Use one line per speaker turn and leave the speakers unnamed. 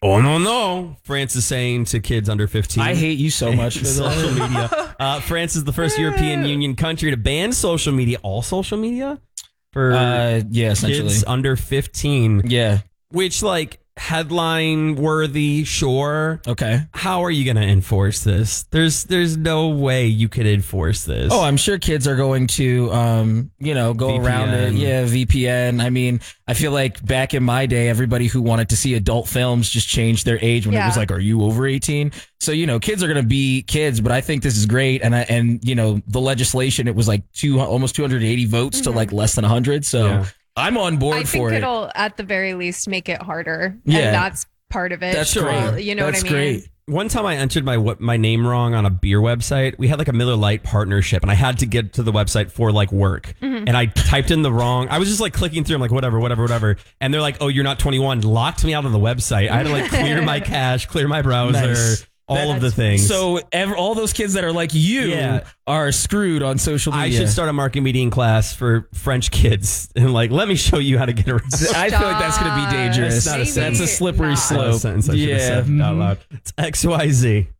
Oh, no. France is saying to kids under 15.
I hate you so much for
social
that.
media. France is the first European Union country to ban social media, all social media, for
yeah, essentially.
kids under 15.
Yeah.
Which, like, headline worthy, sure.
Okay.
How are you going to enforce this? There's no way you could enforce this.
Oh, I'm sure kids are going to, go
VPN.
around it. Yeah, VPN. I mean, I feel like back in my day, everybody who wanted to see adult films just changed their age when it was like, are you over 18? So, kids are going to be kids, but I think this is great. And the legislation, it was like almost 280 votes to like less than 100. So. Yeah. I'm on board for it.
I think it'll, at the very least, make it harder.
Yeah.
And that's part of it.
That's great.
You know
that's
what I mean?
Great.
One time I entered my name wrong on a beer website. We had like a Miller Lite partnership, and I had to get to the website for like work. And I typed in the wrong. I was just like clicking through. I'm like, whatever. And they're like, oh, you're not 21. Locked me out of the website. I had to like clear my cache, clear my browser. Nice. All of the things.
So all those kids that are like you are screwed on social media.
I should start a marketing meeting class for French kids and like, let me show you how to get around.
I feel like that's going to be dangerous.
That's
a slippery slope.
Sentence I should have said out loud. It's XYZ.